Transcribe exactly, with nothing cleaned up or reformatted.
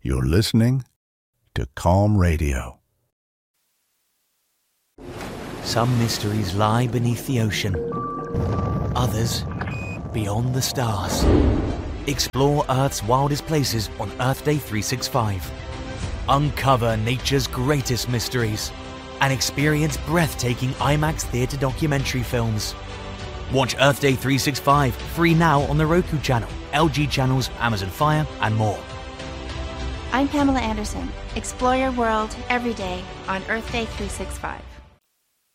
You're listening to Calm Radio. Some mysteries lie beneath the ocean. Others beyond the stars. Explore Earth's wildest places on Earth Day three sixty-five. Uncover nature's greatest mysteries and experience breathtaking IMAX theater documentary films. Watch Earth Day three sixty-five free now on the Roku channel, L G channels, Amazon Fire, and more. I'm Pamela Anderson. Explore your world every day on Earth Day three sixty-five.